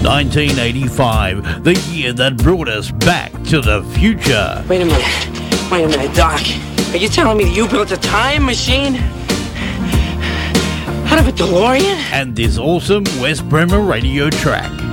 1985, the year that brought us back to the future. Wait a minute, Doc. Are you telling me you built a time machine? Out of a DeLorean? And this awesome West Bremer radio track.